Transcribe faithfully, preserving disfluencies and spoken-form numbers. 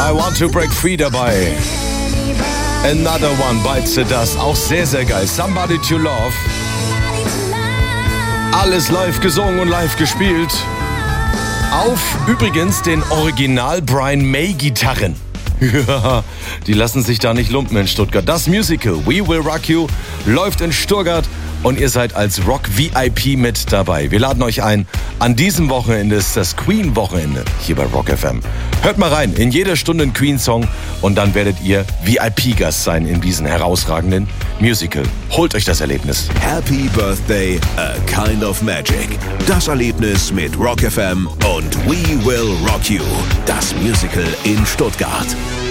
I Want to Break Free dabei. Another One Bites the Dust, auch sehr, sehr geil. Somebody to Love. Alles live gesungen und live gespielt. Auf übrigens den Original Brian May Gitarren. Ja, die lassen sich da nicht lumpen in Stuttgart. Das Musical We Will Rock You läuft in Stuttgart und ihr seid als Rock V I P mit dabei. Wir laden euch ein. An diesem Wochenende ist das Queen-Wochenende hier bei Rock F M. Hört mal rein, in jeder Stunde ein Queen-Song und dann werdet ihr V I P-Gast sein in diesem herausragenden Musical. Holt euch das Erlebnis. Happy Birthday, a kind of magic. Das Erlebnis mit Rock F M und We Will Rock You. Das Musical in Stuttgart.